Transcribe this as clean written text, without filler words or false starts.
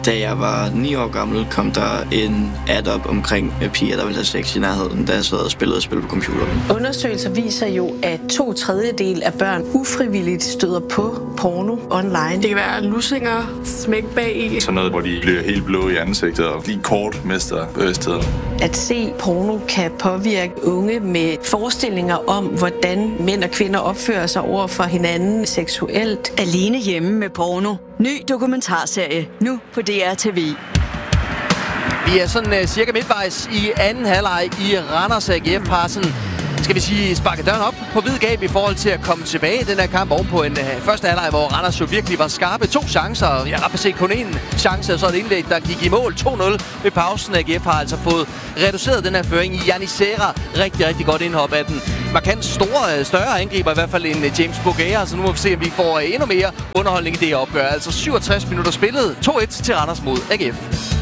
Da jeg var 9 år gammel, kom der en ad op omkring piger, der ville have sex i nærheden, da jeg sad og spillede spil på computeren. Undersøgelser viser jo, at 2/3 af børn ufrivilligt støder på porno online. Det kan være lussinger, smæk bag i. Sådan noget, hvor de bliver helt blå i ansigtet og lige kort mister bevidstheden. At se porno kan påvirke unge med forestillinger om, hvordan mænd og kvinder opfører sig over for hinanden seksuelt. Alene hjemme med porno. Ny dokumentarserie nu på DR TV. Vi er sådan cirka midtvejs i anden halvleg i Randers AGF har sådan, skal vi sige, sparket døren op på vid gab i forhold til at komme tilbage i den her kamp ovenpå en første halvleg, hvor Randers jo virkelig var skarpe. 2 chancer, og jeg har set kun én chance, og så et indlæg, der gik i mål 2-0 ved pausen. AGF har altså fået reduceret den her føring. Yannis Serra, rigtig godt indhop af den markant større angriber, i hvert fald en James Bogaer. Så nu må vi se, om vi får endnu mere underholdning i det her opgør. Altså 67 minutter spillet, 2-1 til Randers mod AGF.